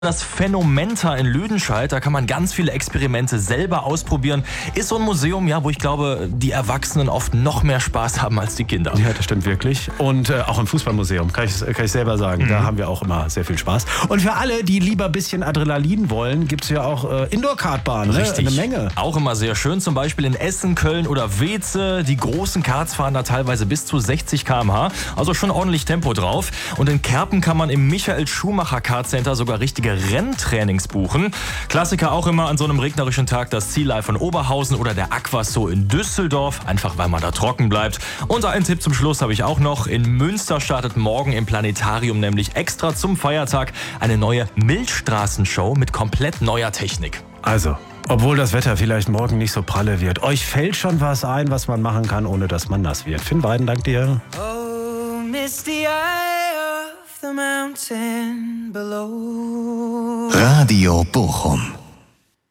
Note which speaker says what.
Speaker 1: Das Phänomenta in Lüdenscheid, da kann man ganz viele Experimente selber ausprobieren. Ist so ein Museum, ja, wo ich glaube, die Erwachsenen oft noch mehr Spaß haben als die Kinder.
Speaker 2: Ja, das stimmt wirklich. Und auch im Fußballmuseum, kann ich selber sagen. Da haben wir auch immer sehr viel Spaß. Und für alle, die lieber ein bisschen Adrenalin wollen, gibt es ja auch Indoor-Kartbahnen. Ne?
Speaker 1: Richtig.
Speaker 2: Eine Menge.
Speaker 1: Auch immer sehr schön, zum Beispiel in Essen, Köln oder Weze. Die großen Karts fahren da teilweise bis zu 60 km/h. Also schon ordentlich Tempo drauf. Und in Kerpen kann man im Michael Schumacher Kart Center sogar richtige Renntrainings buchen. Klassiker auch immer an so einem regnerischen Tag das Sea Life von Oberhausen oder der Aquaso in Düsseldorf, einfach weil man da trocken bleibt. Und einen Tipp zum Schluss habe ich auch noch. In Münster startet morgen im Planetarium nämlich extra zum Feiertag eine neue Milchstraßenshow mit komplett neuer Technik.
Speaker 2: Also, obwohl das Wetter vielleicht morgen nicht so pralle wird, euch fällt schon was ein, was man machen kann, ohne dass man nass wird. Finn Weiden, dank dir.
Speaker 3: Oh, misty eye of the mountain below.
Speaker 4: Radio Bochum.